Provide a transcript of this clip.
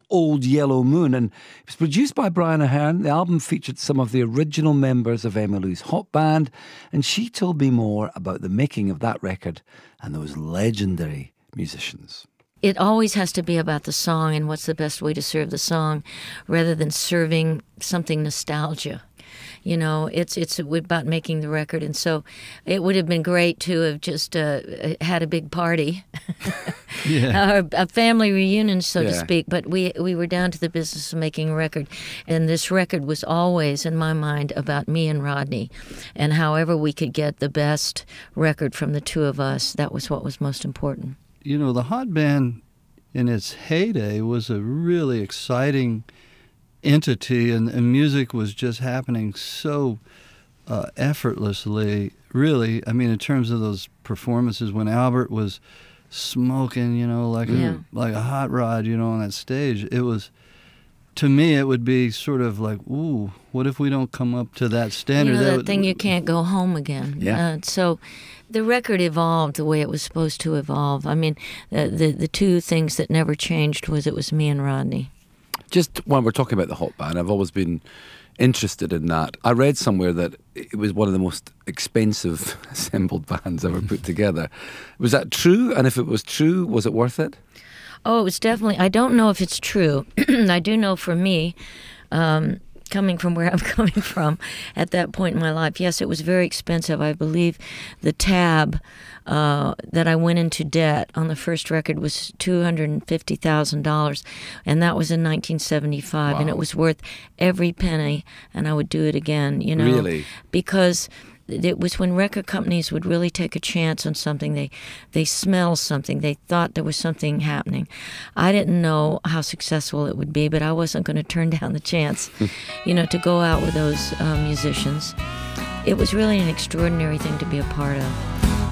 Old Yellow Moon, and it was produced by Brian Aherne. The album featured some of the original members of Emmylou's Hot Band, and she told me more about the making of that record and those legendary musicians. It always has to be about the song and what's the best way to serve the song rather than serving something nostalgia. You know, it's about making the record. And so it would have been great to have just had a big party, or a family reunion, so to speak. But we were down to the business of making a record. And this record was always, in my mind, about me and Rodney. And however we could get the best record from the two of us, that was what was most important. You know, the Hot Band in its heyday was a really exciting entity, and music was just happening so effortlessly, really. I mean, in terms of those performances, when Albert was smoking, you know, like a hot rod, you know, on that stage, it was, to me, it would be sort of like, ooh, what if we don't come up to that standard? You know, that thing you can't go home again. Yeah. So the record evolved the way it was supposed to evolve. I mean, the two things that never changed was it was me and Rodney. Just when we're talking about the Hot Band, I've always been interested in that. I read somewhere that it was one of the most expensive assembled bands ever put together. Was that true? And if it was true, was it worth it? Oh, it was definitely. I don't know if it's true. I do know for me, coming from where I'm coming from at that point in my life, yes, it was very expensive. I believe the tab that I went into debt on the first record was $250,000, and that was in 1975, Wow. and it was worth every penny, and I would do it again, you know. Really? Because it was when record companies would really take a chance on something. They smelled something. They thought there was something happening. I didn't know how successful it would be, but I wasn't going to turn down the chance, you know, to go out with those musicians. It was really an extraordinary thing to be a part of.